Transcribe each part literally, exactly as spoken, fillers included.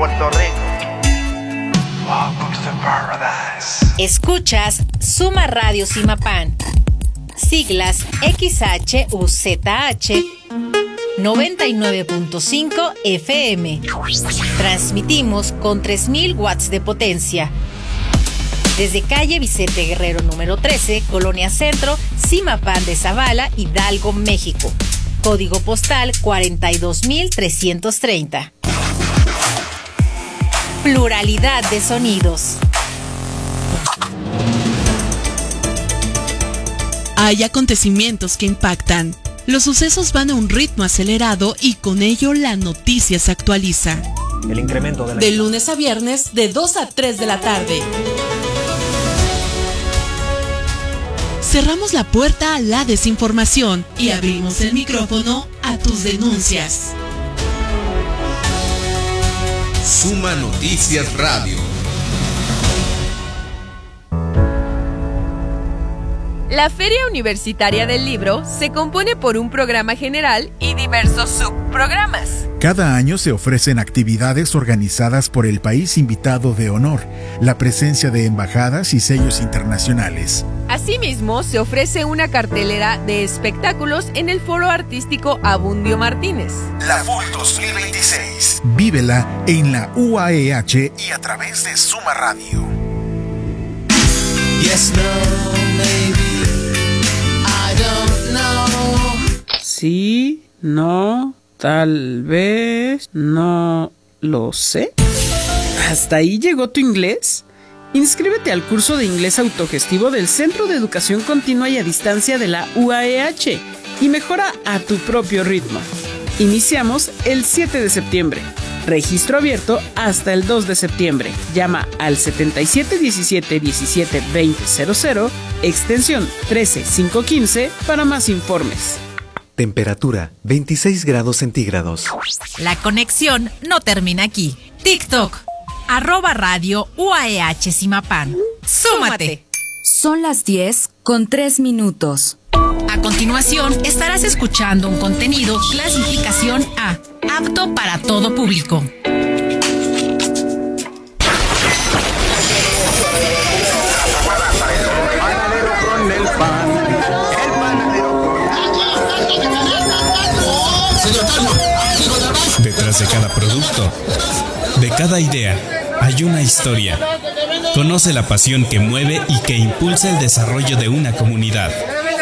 Puerto Rico. Welcome to paradise. Escuchas Suma Radio Zimapán. Siglas X H U Z H noventa y nueve punto cinco F M. Transmitimos con tres mil watts de potencia. Desde calle Vicente Guerrero número trece, Colonia Centro, Zimapán de Zavala, Hidalgo, México. Código postal cuarenta y dos mil trescientos treinta. Pluralidad de sonidos. Hay acontecimientos que impactan. Los sucesos van a un ritmo acelerado y con ello la noticia se actualiza. El incremento de la... De lunes a viernes, de dos a tres de la tarde. Cerramos la puerta a la desinformación y abrimos el micrófono a tus denuncias. Suma Noticias Radio. La Feria Universitaria del Libro se compone por un programa general y diversos subprogramas. Cada año se ofrecen actividades organizadas por el país invitado de honor, la presencia de embajadas y sellos internacionales. Asimismo, se ofrece una cartelera de espectáculos en el Foro Artístico Abundio Martínez. La F U L dos mil veintiséis. Vívela en la U A E H y a través de Suma Radio. Yes, no, maybe. I don't know. Sí, no, tal vez, no lo sé. ¿Hasta ahí llegó tu inglés? Inscríbete al curso de inglés autogestivo del Centro de Educación Continua y a Distancia de la U A E H y mejora a tu propio ritmo. Iniciamos el siete de septiembre. Registro abierto hasta el dos de septiembre. Llama al setenta y siete diecisiete diecisiete veinte cero cero, extensión trece cinco quince para más informes. Temperatura veintiséis grados centígrados. La conexión no termina aquí. TikTok, arroba radio U A E H Zimapán. ¡Súmate! Son las diez con tres minutos. A continuación, estarás escuchando un contenido clasificación A, apto para todo público. Detrás de cada producto, de cada idea, hay una historia. Conoce la pasión que mueve y que impulsa el desarrollo de una comunidad.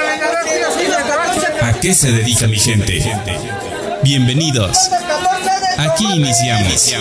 ¿A qué se dedica mi gente? Bienvenidos. Aquí iniciamos.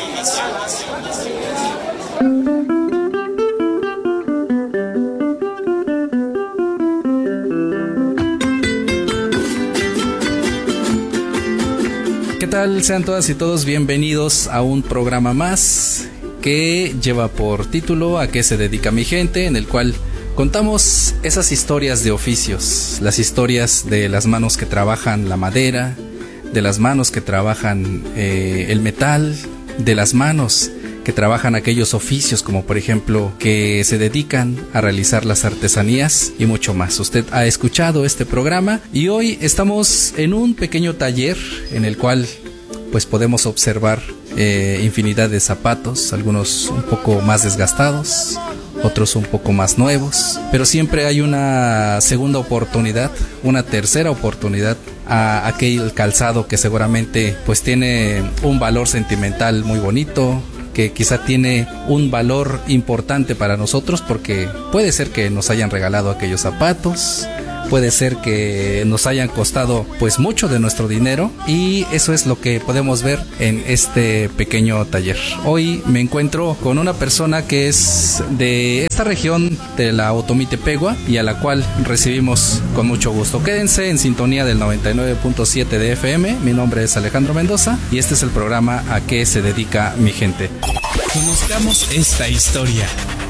¿Qué tal? Sean todas y todos bienvenidos a un programa más que lleva por título ¿A qué se dedica mi gente?, en el cual contamos esas historias de oficios, las historias de las manos que trabajan la madera, de las manos que trabajan eh, el metal, de las manos que trabajan aquellos oficios como por ejemplo que se dedican a realizar las artesanías y mucho más. Usted ha escuchado este programa y hoy estamos en un pequeño taller en el cual pues podemos observar eh, infinidad de zapatos, algunos un poco más desgastados, otros un poco más nuevos, pero siempre hay una segunda oportunidad, una tercera oportunidad a aquel calzado que seguramente pues tiene un valor sentimental muy bonito, que quizá tiene un valor importante para nosotros porque puede ser que nos hayan regalado aquellos zapatos, puede ser que nos hayan costado pues mucho de nuestro dinero y eso es lo que podemos ver en este pequeño taller. Hoy me encuentro con una persona que es de esta región de la Otomitepegua y a la cual recibimos con mucho gusto. Quédense en sintonía del noventa y nueve punto siete de F M. Mi nombre es Alejandro Mendoza y este es el programa ¿A qué se dedica mi gente? Conozcamos esta historia.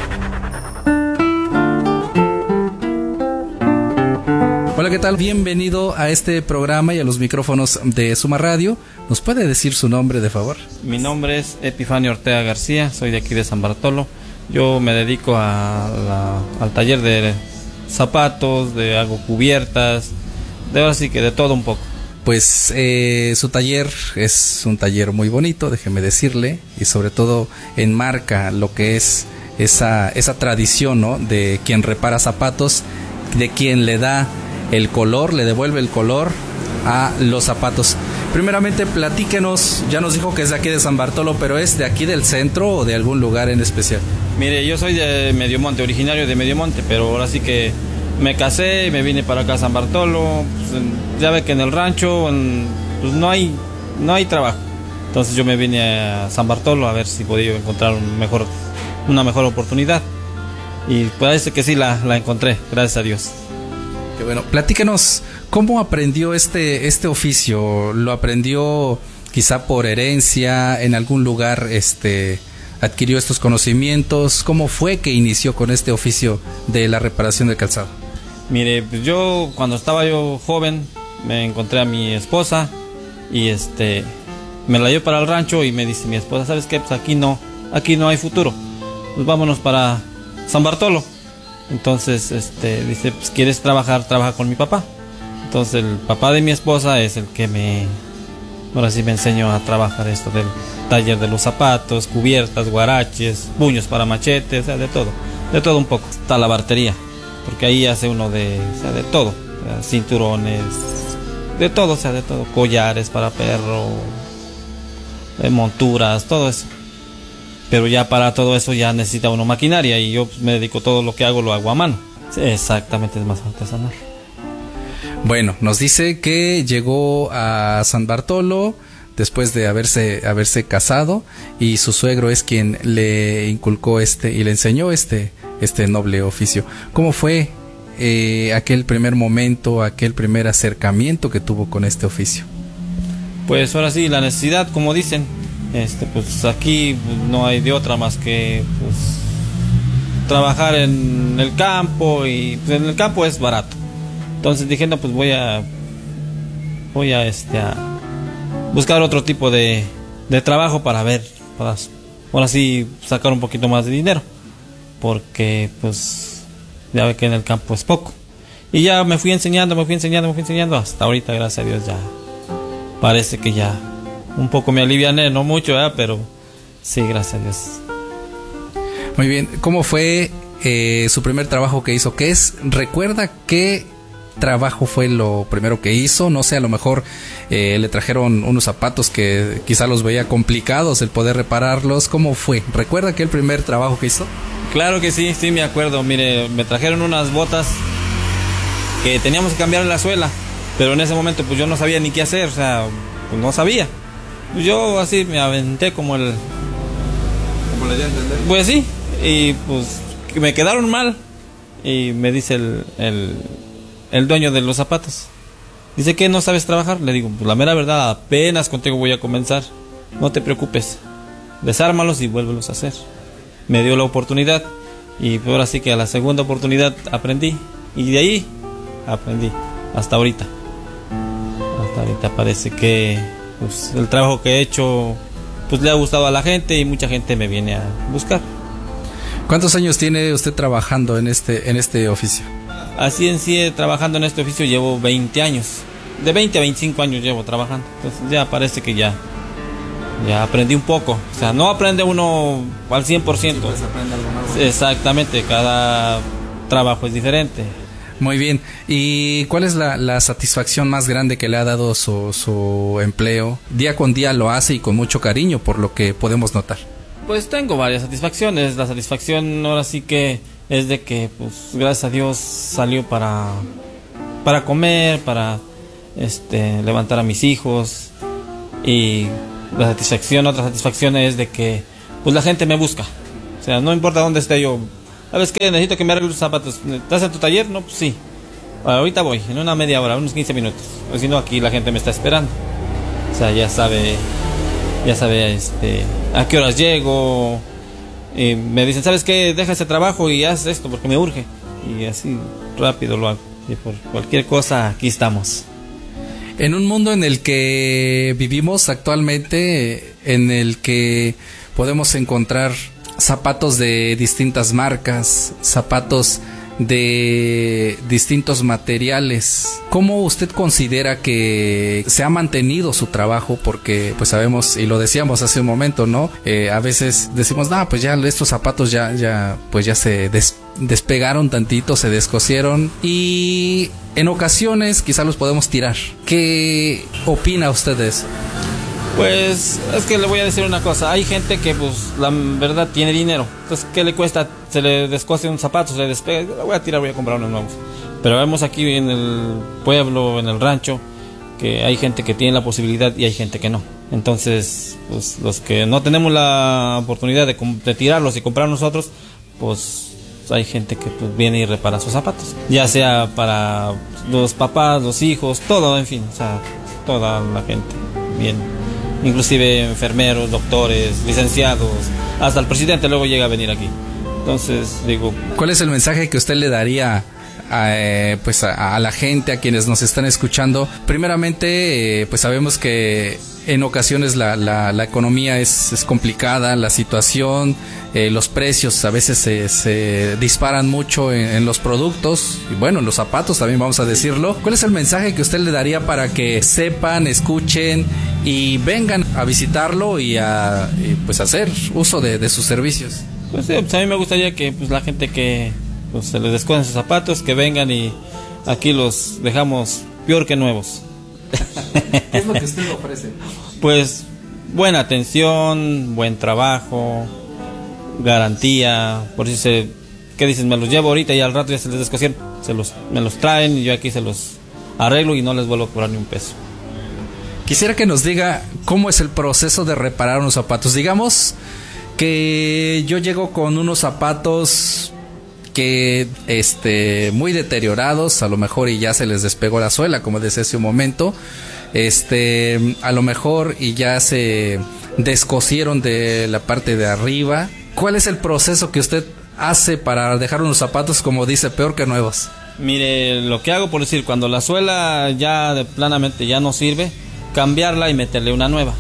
Hola, ¿qué tal? Bienvenido a este programa y a los micrófonos de Suma Radio. ¿Nos puede decir su nombre, de favor? Mi nombre es Epifanio Ortega García, soy de aquí de San Bartolo. Yo me dedico a la, al taller de zapatos, de hago cubiertas, de ahora sí que de todo un poco. pues eh, su taller es un taller muy bonito, déjeme decirle, y sobre todo enmarca lo que es esa, esa tradición, ¿no?, de quien repara zapatos, de quien le da el color, le devuelve el color a los zapatos. Primeramente, platíquenos, ya nos dijo que es de aquí de San Bartolo, pero ¿es de aquí del centro o de algún lugar en especial? Mire, yo soy de Mediomonte, originario de Mediomonte, pero ahora sí que me casé y me vine para acá a San Bartolo. Pues, ya ve que en el rancho en, pues no hay no hay trabajo. Entonces yo me vine a San Bartolo a ver si podía encontrar un mejor, una mejor oportunidad. Y parece que sí la, la encontré, gracias a Dios. Qué bueno. Platícanos, ¿cómo aprendió este, este oficio? ¿Lo aprendió quizá por herencia? ¿En algún lugar este, adquirió estos conocimientos? ¿Cómo fue que inició con este oficio de la reparación del calzado? Mire, pues yo cuando estaba yo joven me encontré a mi esposa y este me la llevé para el rancho y me dice mi esposa, ¿sabes qué? Pues aquí no, aquí no hay futuro. Pues vámonos para San Bartolo. Entonces, este, dice, pues quieres trabajar, trabaja con mi papá. Entonces el papá de mi esposa es el que me, ahora sí me enseñó a trabajar esto del taller de los zapatos, cubiertas, guaraches, puños para machetes, o sea, de todo, de todo un poco. Está la bartería, porque ahí hace uno de, o sea, de todo, o sea, cinturones, de todo, o sea, de todo, collares para perro, eh, monturas, todo eso. Pero ya para todo eso ya necesita uno maquinaria y yo pues, me dedico, todo lo que hago lo hago a mano. Sí, exactamente, es más artesanal. Bueno, nos dice que llegó a San Bartolo después de haberse, haberse casado y su suegro es quien le inculcó este y le enseñó este, este noble oficio. ¿Cómo fue eh, aquel primer momento, aquel primer acercamiento que tuvo con este oficio? Pues ahora sí, la necesidad, como dicen. Este, pues aquí no hay de otra más que pues, trabajar en el campo y pues, en el campo es barato. Entonces dije, no, pues voy a voy a este a buscar otro tipo de, de trabajo para ver, para ahora sí sacar un poquito más de dinero, porque pues ya ve que en el campo es poco. Y ya me fui enseñando, me fui enseñando, me fui enseñando hasta ahorita, gracias a Dios, ya parece que ya un poco me aliviané, no mucho, ¿verdad? Pero sí, gracias a Dios. Muy bien, ¿cómo fue eh, su primer trabajo que hizo? ¿Qué es? ¿Recuerda qué trabajo fue lo primero que hizo? No sé, a lo mejor eh, le trajeron unos zapatos que quizá los veía complicados el poder repararlos. ¿Cómo fue? ¿Recuerda qué el primer trabajo que hizo? Claro que sí, sí me acuerdo. Mire, me trajeron unas botas que teníamos que cambiar la suela, pero en ese momento pues yo no sabía ni qué hacer, o sea, pues no sabía. Yo así me aventé como el... ¿Cómo le di a entender? Pues sí, y pues me quedaron mal. Y me dice el, el, el dueño de los zapatos, dice que no sabes trabajar. Le digo, pues la mera verdad, apenas contigo voy a comenzar. No te preocupes, desármalos y vuélvelos a hacer. Me dio la oportunidad y pues ahora sí que a la segunda oportunidad aprendí. Y de ahí aprendí hasta ahorita. Hasta ahorita parece que... pues el trabajo que he hecho pues le ha gustado a la gente y mucha gente me viene a buscar. ¿Cuántos años tiene usted trabajando en este en este oficio? Así en sí, trabajando en este oficio llevo veinte años. De veinte a veinticinco años llevo trabajando. Entonces ya parece que ya ya aprendí un poco. O sea, no aprende uno al cien por ciento. Sí, pues aprende algo nuevo. Exactamente, cada trabajo es diferente. Muy bien. ¿Y cuál es la, la satisfacción más grande que le ha dado su, su empleo? Día con día lo hace y con mucho cariño, por lo que podemos notar. Pues tengo varias satisfacciones. La satisfacción ahora sí que es de que, pues, gracias a Dios salió para, para comer, para este, levantar a mis hijos. Y la satisfacción, otra satisfacción es de que, pues, la gente me busca. O sea, no importa dónde esté yo. ¿Sabes qué? Necesito que me arregles los zapatos. ¿Estás en tu taller? No, pues sí. Ahorita voy, en una media hora, unos quince minutos. O si no, aquí la gente me está esperando. O sea, ya sabe, ya sabe este, a qué horas llego. Y me dicen, ¿sabes qué? Deja ese trabajo y haz esto porque me urge. Y así rápido lo hago. Y por cualquier cosa, aquí estamos. En un mundo en el que vivimos actualmente, en el que podemos encontrar zapatos de distintas marcas, zapatos de distintos materiales. ¿Cómo usted considera que se ha mantenido su trabajo? Porque pues sabemos, y lo decíamos hace un momento, ¿no? Eh, a veces decimos, no, pues ya estos zapatos ya, ya, pues ya se des- despegaron tantito, se descosieron y en ocasiones quizá los podemos tirar. ¿Qué opina usted de eso? Pues es que le voy a decir una cosa, hay gente que pues la verdad tiene dinero, entonces ¿qué le cuesta? Se le descose un zapato, se le despega, lo voy a tirar, voy a comprar unos nuevos. Pero vemos aquí en el pueblo, en el rancho, que hay gente que tiene la posibilidad y hay gente que no. Entonces, pues los que no tenemos la oportunidad de, de tirarlos y comprar nosotros, pues hay gente que pues, viene y repara sus zapatos, ya sea para los papás, los hijos, todo, en fin, o sea, toda la gente viene. Inclusive enfermeros, doctores, licenciados, hasta el presidente luego llega a venir aquí. Entonces, digo... ¿Cuál es el mensaje que usted le daría a, eh, pues a, a la gente, a quienes nos están escuchando? Primeramente, eh, pues sabemos que en ocasiones la, la, la economía es, es complicada, la situación, eh, los precios a veces se, se disparan mucho en, en los productos, y bueno, en los zapatos también vamos a decirlo. ¿Cuál es el mensaje que usted le daría para que sepan, escuchen y vengan a visitarlo y a y pues hacer uso de, de sus servicios? Pues, sí, pues a mí me gustaría que pues la gente que pues, se les descosen sus zapatos, que vengan y aquí los dejamos peor que nuevos. ¿Qué es lo que usted le ofrece? Pues buena atención, buen trabajo, garantía. Por si se, ¿qué dicen? Me los llevo ahorita y al rato ya se les descosieron, se los, me los traen y yo aquí se los arreglo y no les vuelvo a cobrar ni un peso. Quisiera que nos diga cómo es el proceso de reparar unos zapatos. Digamos que yo llego con unos zapatos que este muy deteriorados, a lo mejor y ya se les despegó la suela, como decía hace un momento, este a lo mejor y ya se descosieron de la parte de arriba. ¿Cuál es el proceso que usted hace para dejar unos zapatos, como dice, peor que nuevos? Mire, lo que hago, por decir, cuando la suela ya de planamente ya no sirve, cambiarla y meterle una nueva.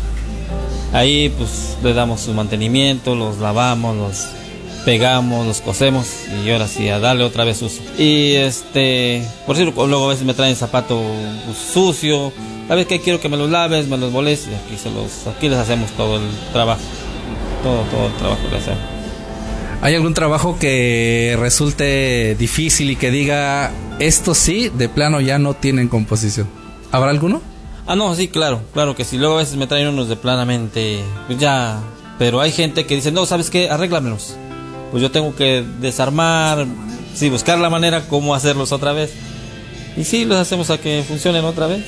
Ahí pues le damos su mantenimiento, los lavamos, los pegamos, los cosemos y ahora sí a darle otra vez uso. Y este, por decirlo, luego a veces me traen zapato pues, sucio, a ver que quiero que me los laves, me los boles y aquí se los, aquí les hacemos todo el trabajo, todo, todo el trabajo que hacemos. ¿Hay algún trabajo que resulte difícil y que diga esto sí, de plano ya no tienen composición? ¿Habrá alguno? Ah, no, sí, claro, claro que sí. Luego a veces me traen unos de planamente, pues ya, pero hay gente que dice, no, ¿sabes qué? Arréglamelos. Pues yo tengo que desarmar, sí, buscar la manera cómo hacerlos otra vez. Y sí, los hacemos a que funcionen otra vez.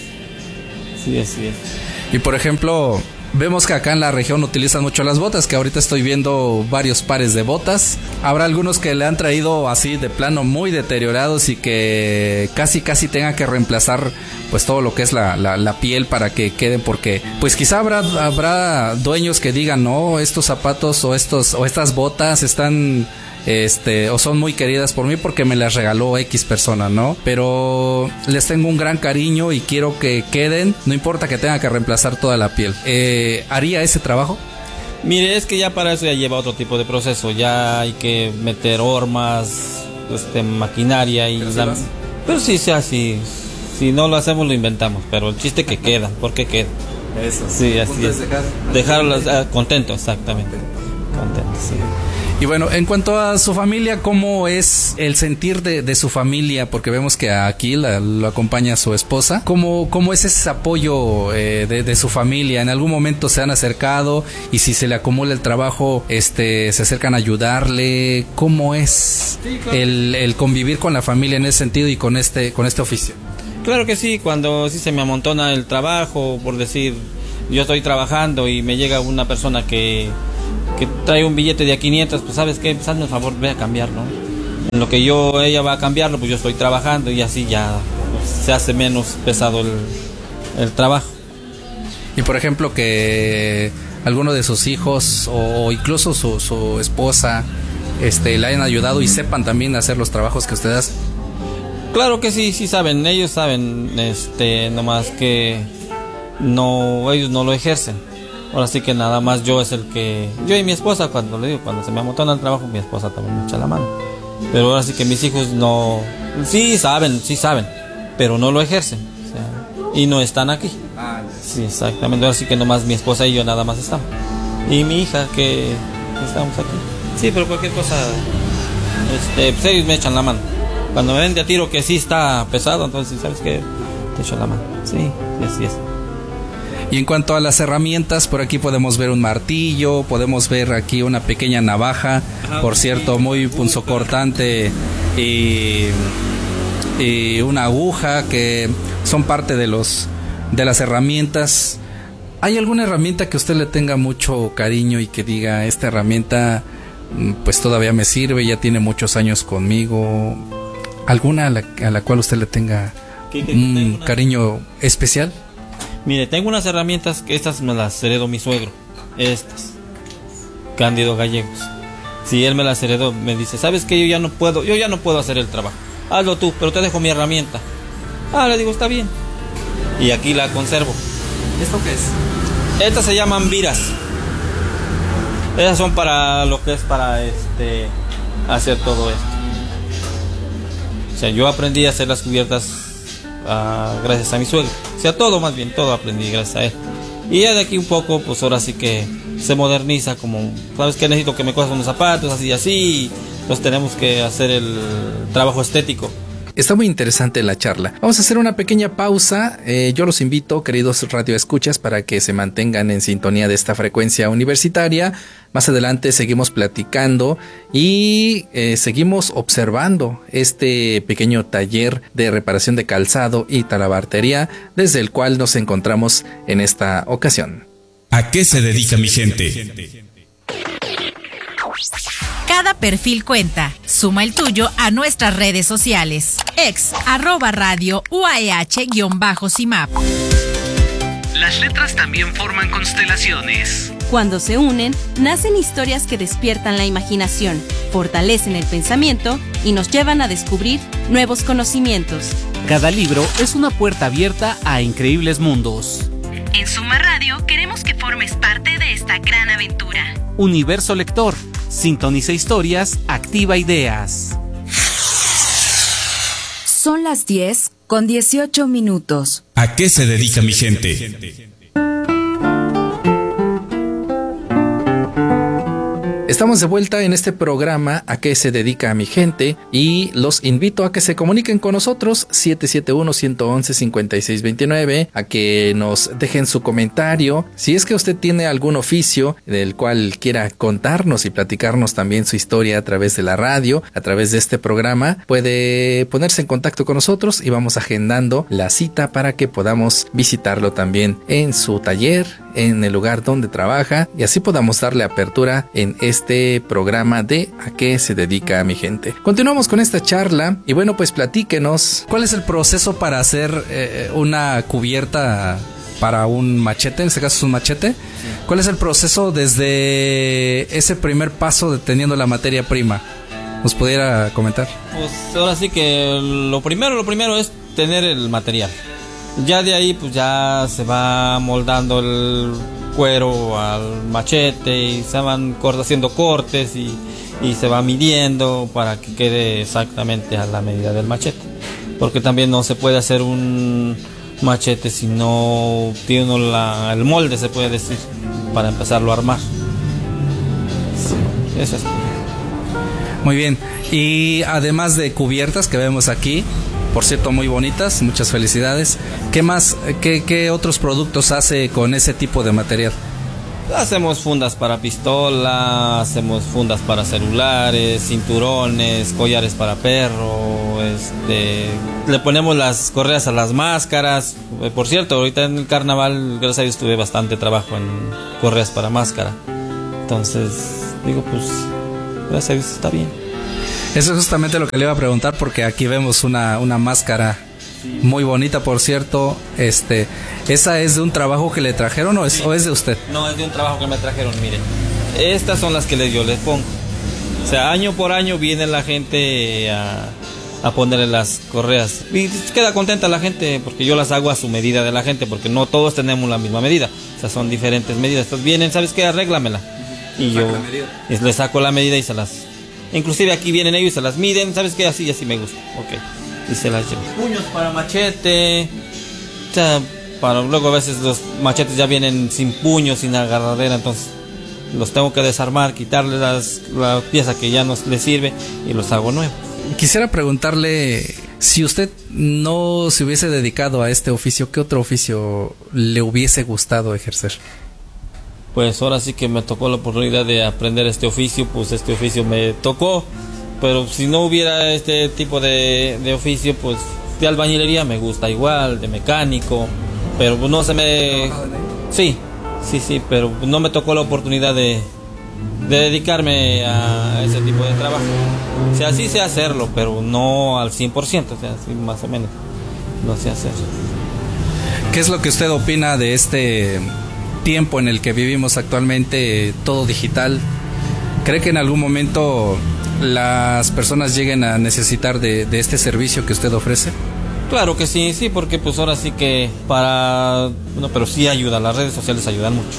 Sí, así es. Y por ejemplo, vemos que acá en la región utilizan mucho las botas, que ahorita estoy viendo varios pares de botas. Habrá algunos que le han traído así de plano muy deteriorados y que casi casi tenga que reemplazar pues todo lo que es la, la, la piel para que queden, porque pues quizá habrá, habrá dueños que digan, no, estos zapatos o estos o estas botas están este o son muy queridas por mí porque me las regaló X persona, ¿no? Pero les tengo un gran cariño y quiero que queden, no importa que tenga que reemplazar toda la piel. Eh, ¿haría ese trabajo? Mire, es que ya para eso ya lleva otro tipo de proceso, ya hay que meter hormas, este, maquinaria y... Pero, la... pero sí, sí, así, si no lo hacemos lo inventamos, pero el chiste que queda, ¿por qué queda? Eso, sí, así es. Dejar, dejarlos ah, contentos, exactamente. Contentos, sí. Y bueno, en cuanto a su familia, ¿cómo es el sentir de, de su familia? Porque vemos que aquí la, lo acompaña su esposa. ¿Cómo, cómo es ese apoyo eh, de, de su familia? ¿En algún momento se han acercado? Y si se le acumula el trabajo, este, ¿se acercan a ayudarle? ¿Cómo es sí, claro. el, el convivir con la familia en ese sentido y con este, con este oficio? Claro que sí, cuando sí se me amontona el trabajo, por decir, yo estoy trabajando y me llega una persona que... que trae un billete de a quinientos, pues sabes qué, pues hazme el favor, ve a cambiarlo. En lo que yo, ella va a cambiarlo, pues yo estoy trabajando y así ya pues, se hace menos pesado el, el trabajo. Y por ejemplo que alguno de sus hijos o incluso su, su esposa este, le hayan ayudado y sepan también hacer los trabajos que usted hace. Claro que sí, sí saben, ellos saben, este, nomás que no, ellos no lo ejercen. Ahora sí que nada más yo es el que... Yo y mi esposa, cuando le digo, cuando se me amontona el trabajo, mi esposa también me echa la mano. Pero ahora sí que mis hijos no, sí saben, sí saben, pero no lo ejercen, o sea, y no están aquí. Sí, exactamente, ahora sí que nomás mi esposa y yo nada más estamos. Y mi hija que estamos aquí. Sí, pero cualquier cosa, este, pues ellos me echan la mano. Cuando me ven de a tiro que sí está pesado, entonces, ¿sabes qué? Te echo la mano. Sí, así es. Y en cuanto a las herramientas, por aquí podemos ver un martillo, podemos ver aquí una pequeña navaja, ajá, por cierto, muy punzocortante, y, y una aguja, que son parte de los de las herramientas. ¿Hay alguna herramienta que usted le tenga mucho cariño y que diga, esta herramienta pues todavía me sirve, ya tiene muchos años conmigo? ¿Alguna a la, a la cual usted le tenga un cariño especial? Mire, tengo unas herramientas que estas me las heredó mi suegro. Estas, Cándido Gallegos. Si él me las heredó, me dice, ¿sabes qué? Yo ya no puedo, yo ya no puedo hacer el trabajo. Hazlo tú, pero te dejo mi herramienta. Ah, le digo, está bien. Y aquí la conservo. ¿Esto qué es? Estas se llaman viras. Esas son para lo que es para este hacer todo esto. O sea, yo aprendí a hacer las cubiertas uh, gracias a mi suegro. O sea, todo más bien, todo aprendí gracias a él. Y ya de aquí un poco, pues ahora sí que se moderniza, como, ¿sabes qué? Necesito que me cojas unos zapatos, así y así. Pues tenemos que hacer el trabajo estético. Está muy interesante la charla. Vamos a hacer una pequeña pausa. Eh, yo los invito, queridos radioescuchas, para que se mantengan en sintonía de esta frecuencia universitaria. Más adelante seguimos platicando y eh, seguimos observando este pequeño taller de reparación de calzado y talabartería, desde el cual nos encontramos en esta ocasión. ¿A qué se dedica mi gente? Cada perfil cuenta. Suma el tuyo a nuestras redes sociales. Ex, arroba radio, U A E H, guión bajo, C I M A P. Las letras también forman constelaciones. Cuando se unen, nacen historias que despiertan la imaginación, fortalecen el pensamiento y nos llevan a descubrir nuevos conocimientos. Cada libro es una puerta abierta a increíbles mundos. En Suma Radio queremos que formes parte de esta gran aventura. Universo Lector. Sintoniza historias, activa ideas. Son las diez con dieciocho minutos. ¿A qué se dedica mi gente? Estamos de vuelta en este programa ¿A qué se dedica mi gente? Y los invito a que se comuniquen con nosotros siete siete uno, uno uno uno, cinco seis dos nueve, a que nos dejen su comentario. Si es que usted tiene algún oficio del cual quiera contarnos y platicarnos también su historia a través de la radio, a través de este programa, puede ponerse en contacto con nosotros y vamos agendando la cita para que podamos visitarlo también en su taller, en el lugar donde trabaja, y así podamos darle apertura en este programa de ¿A qué se dedica mi gente? Continuamos con esta charla y bueno, pues platíquenos. ¿Cuál es el proceso para hacer eh, una cubierta para un machete? En este caso es un machete. Sí. ¿Cuál es el proceso desde ese primer paso de teniendo la materia prima? ¿Nos pudiera comentar? Pues ahora sí que lo primero, lo primero es tener el material. Ya de ahí pues ya se va moldando el cuero al machete y se van haciendo cortes y, y se va midiendo para que quede exactamente a la medida del machete, porque también no se puede hacer un machete si no tiene uno la, el molde, se puede decir, para empezarlo a armar. Sí, eso es. Muy bien, y además de cubiertas que vemos aquí, por cierto, muy bonitas, muchas felicidades. ¿Qué más, qué, qué otros productos hace con ese tipo de material? Hacemos fundas para pistola, hacemos fundas para celulares, cinturones, collares para perro, este, le ponemos las correas a las máscaras. Por cierto, ahorita en el carnaval, gracias a Dios, tuve bastante trabajo en correas para máscara. Entonces, digo, pues, gracias a Dios está bien. Eso es justamente lo que le iba a preguntar, porque aquí vemos una, una máscara muy bonita, por cierto. Este, ¿esa es de un trabajo que le trajeron o es, sí. o es de usted? No, es de un trabajo que me trajeron, miren. Estas son las que les, yo les pongo. O sea, año por año viene la gente a, a ponerle las correas. Y queda contenta la gente porque yo las hago a su medida de la gente, porque no todos tenemos la misma medida. O sea, son diferentes medidas. Entonces vienen, ¿sabes qué? Arréglamela. Y yo les saco la medida y se las Inclusive aquí vienen ellos y se las miden, ¿sabes qué? Así, así me gusta, ok. Y se las llevo. Puños para machete, o sea, para luego a veces los machetes ya vienen sin puños, sin agarradera, entonces los tengo que desarmar, quitarle las, la pieza que ya no les sirve y los hago nuevos. Quisiera preguntarle, si usted no se hubiese dedicado a este oficio, ¿qué otro oficio le hubiese gustado ejercer? Pues ahora sí que me tocó la oportunidad de aprender este oficio, pues este oficio me tocó, pero si no hubiera este tipo de, de oficio, pues de albañilería me gusta igual, de mecánico, pero pues no se me... Sí, sí, sí, pero no me tocó la oportunidad de, de dedicarme a ese tipo de trabajo. O sea, sí sé hacerlo, pero no al cien por ciento, o sea, sí, más o menos, no sé hacerlo. ¿Qué es lo que usted opina de este tiempo en el que vivimos actualmente, todo digital? ¿Cree que en algún momento las personas lleguen a necesitar de, de este servicio que usted ofrece? Claro que sí, sí, porque pues ahora sí que para... No, pero sí ayuda, las redes sociales ayudan mucho.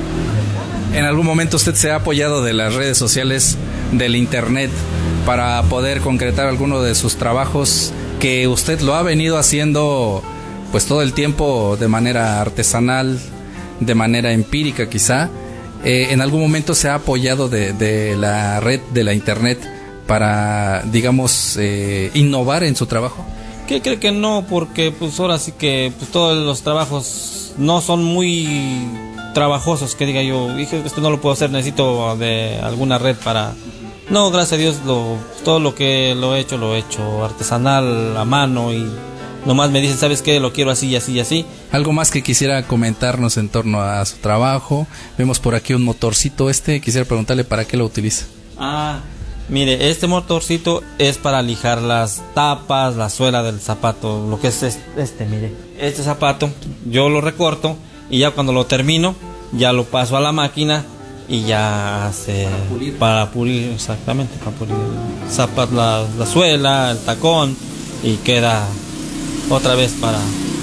¿En algún momento usted se ha apoyado de las redes sociales, del internet, para poder concretar alguno de sus trabajos que usted lo ha venido haciendo pues todo el tiempo de manera artesanal, de manera empírica quizá? Eh, ¿En algún momento se ha apoyado de, de la red, de la internet, para, digamos, eh, innovar en su trabajo? ¿Qué cree que no? Porque pues ahora sí que pues, todos los trabajos no son muy trabajosos, que diga yo, dije, esto no lo puedo hacer, necesito de alguna red para... No, gracias a Dios, lo, todo lo que lo he hecho, lo he hecho artesanal, a mano, y nomás me dicen, ¿sabes qué? Lo quiero así y así y así. ¿Algo más que quisiera comentarnos en torno a su trabajo? Vemos por aquí un motorcito este, quisiera preguntarle para qué lo utiliza. Ah, mire, este motorcito es para lijar las tapas, la suela del zapato, lo que es este, este, mire. Este zapato yo lo recorto y ya cuando lo termino, ya lo paso a la máquina y ya hace... Para pulir. Para pulir, exactamente, para pulir el zapato, la, la suela, el tacón, y queda otra vez para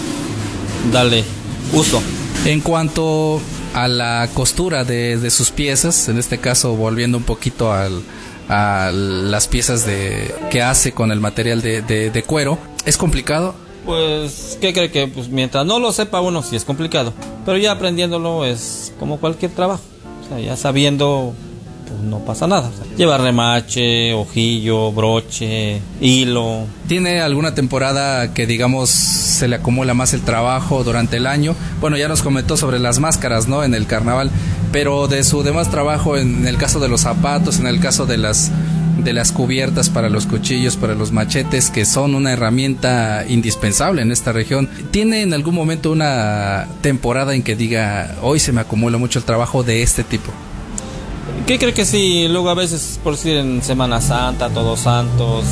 darle uso. En cuanto a la costura de, de sus piezas, en este caso volviendo un poquito al, a las piezas de, que hace con el material de, de, de cuero, ¿es complicado? Pues, ¿qué cree que? Pues mientras no lo sepa uno sí es complicado, pero ya aprendiéndolo es como cualquier trabajo, o sea, ya sabiendo pues no pasa nada, o sea, lleva remache, ojillo, broche, hilo. ¿Tiene alguna temporada que digamos se le acumula más el trabajo durante el año? Bueno, ya nos comentó sobre las máscaras, ¿no? En el carnaval, pero de su demás trabajo, en el caso de los zapatos, en el caso de las de las cubiertas para los cuchillos, para los machetes, que son una herramienta indispensable en esta región, ¿tiene en algún momento una temporada en que diga, hoy se me acumula mucho el trabajo de este tipo? ¿Qué cree que sí? Luego a veces, por decir, en Semana Santa, Todos Santos,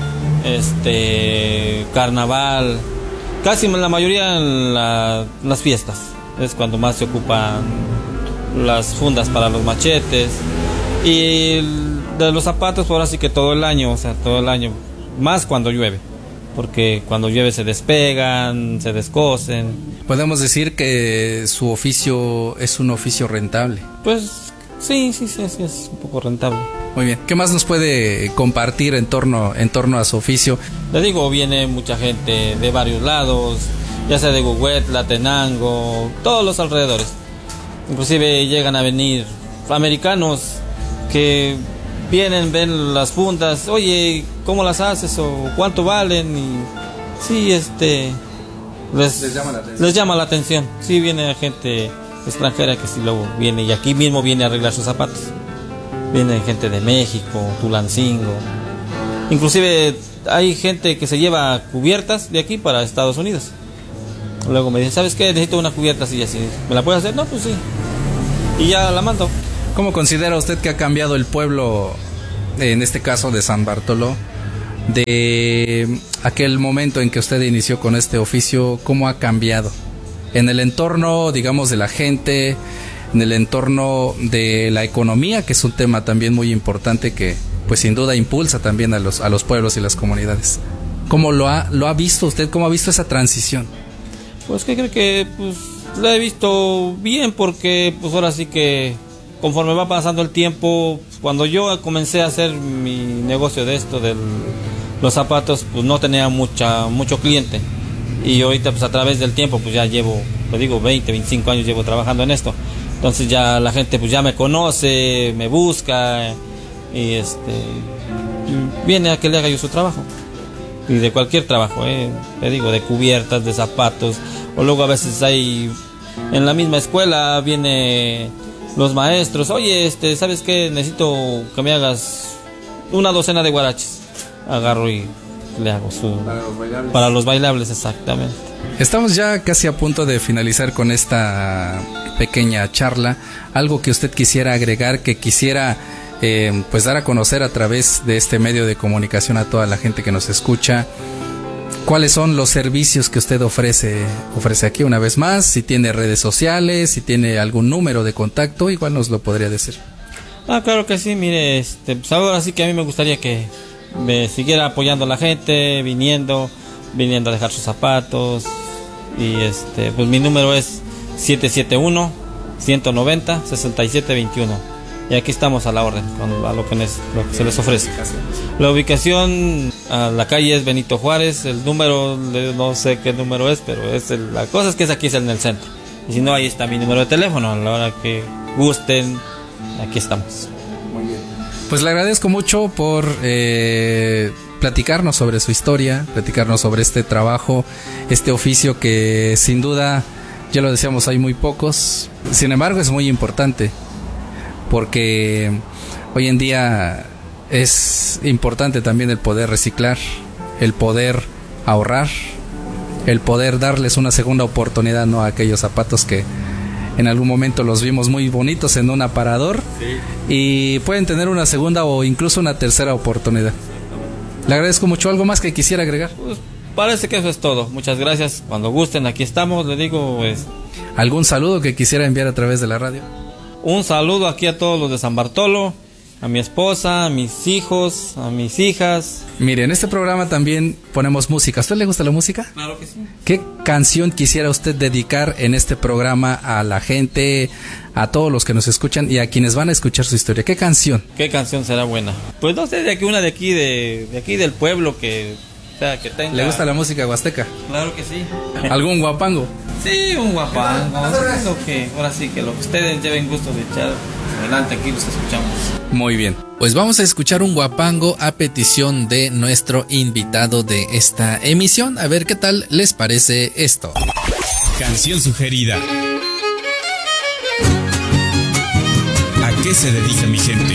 este, Carnaval, casi la mayoría en la, las fiestas, es cuando más se ocupan las fundas para los machetes. Y de los zapatos, ahora sí que todo el año, o sea, todo el año, más cuando llueve, porque cuando llueve se despegan, se descosen. ¿Podemos decir que su oficio es un oficio rentable? Pues sí, sí, sí, sí, es un poco rentable. Muy bien. ¿Qué más nos puede compartir en torno, en torno a su oficio? Le digo, viene mucha gente de varios lados, ya sea de Huehuetla, Tenango, todos los alrededores. Inclusive llegan a venir americanos que vienen, ven las fundas, oye, ¿cómo las haces? O ¿cuánto valen? Y sí, este les, les, llama, la les llama la atención. Sí, viene gente extranjera que sí luego viene y aquí mismo viene a arreglar sus zapatos. Viene gente de México, Tulancingo. Inclusive hay gente que se lleva cubiertas de aquí para Estados Unidos. Luego me dicen, ¿sabes qué? Necesito una cubierta así y así. ¿Me la puedes hacer? No, pues sí. Y ya la mando. ¿Cómo considera usted que ha cambiado el pueblo, en este caso de San Bartoló, de aquel momento en que usted inició con este oficio? ¿Cómo ha cambiado? En el entorno, digamos, de la gente, en el entorno de la economía, que es un tema también muy importante que, pues sin duda, impulsa también a los, a los pueblos y las comunidades. ¿Cómo lo ha, lo ha visto usted? ¿Cómo ha visto esa transición? Pues que creo que pues la he visto bien porque pues ahora sí que conforme va pasando el tiempo, cuando yo comencé a hacer mi negocio de esto, de los zapatos, pues no tenía mucha mucho cliente. Y ahorita pues a través del tiempo pues ya llevo, lo digo, veinte, veinticinco años llevo trabajando en esto. Entonces ya la gente pues ya me conoce, me busca y este viene a que le haga yo su trabajo. Y de cualquier trabajo, eh, te digo, de cubiertas, de zapatos, o luego a veces hay en la misma escuela viene los maestros, oye, este, ¿sabes qué? Necesito que me hagas una docena de guaraches. Agarro y le hago su... Para los bailables. Para los bailables, exactamente. Estamos ya casi a punto de finalizar con esta pequeña charla. Algo que usted quisiera agregar, que quisiera eh, pues dar a conocer a través de este medio de comunicación a toda la gente que nos escucha. ¿Cuáles son los servicios que usted ofrece ofrece aquí una vez más? Si tiene redes sociales, si tiene algún número de contacto, igual nos lo podría decir. Ah, claro que sí, mire, este, pues ahora sí que a mí me gustaría que me siguiera apoyando la gente, viniendo, viniendo a dejar sus zapatos. Y este, pues mi número es siete siete uno, uno nueve cero, seis siete dos uno. Y aquí estamos a la orden, con, a lo que, les, lo que se les ofrece. La ubicación, a la calle es Benito Juárez, el número, no sé qué número es, pero es el, la cosa es que es aquí, es en el centro. Y si no, ahí está mi número de teléfono, a la hora que gusten, aquí estamos. Muy bien. Pues le agradezco mucho por eh, platicarnos sobre su historia, platicarnos sobre este trabajo, este oficio que sin duda, ya lo decíamos, hay muy pocos. Sin embargo, es muy importante, porque hoy en día es importante también el poder reciclar, el poder ahorrar, el poder darles una segunda oportunidad, ¿no?, a aquellos zapatos que en algún momento los vimos muy bonitos en un aparador, sí, y pueden tener una segunda o incluso una tercera oportunidad. Le agradezco mucho. ¿Algo más que quisiera agregar? Pues parece que eso es todo. Muchas gracias. Cuando gusten, aquí estamos. Le digo, pues... ¿Algún saludo que quisiera enviar a través de la radio? Un saludo aquí a todos los de San Bartolo, a mi esposa, a mis hijos, a mis hijas. Mire, en este programa también ponemos música. ¿A usted le gusta la música? Claro que sí. ¿Qué canción quisiera usted dedicar en este programa a la gente, a todos los que nos escuchan y a quienes van a escuchar su historia? ¿Qué canción? ¿Qué canción será buena? Pues no sé, de aquí una de aquí, de, de aquí del pueblo que... O sea, que tenga... ¿Le gusta la música huasteca? Claro que sí. ¿Algún guapango? Sí, un guapango. Lo que, ahora sí que lo que ustedes lleven gusto de echar adelante, aquí los escuchamos. Muy bien. Pues vamos a escuchar un guapango a petición de nuestro invitado de esta emisión. A ver qué tal les parece esto. Canción sugerida. ¿A qué se dedica mi gente?